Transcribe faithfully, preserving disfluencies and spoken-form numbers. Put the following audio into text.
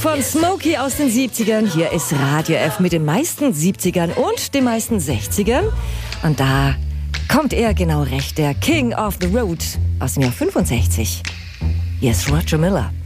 von Smokey aus den siebzigern. Hier ist Radio F mit den meisten siebzigern und den meisten sechzigern. Und da kommt er genau recht, der King of the Road aus dem Jahr fünfundsechzig. Hier ist Roger Miller.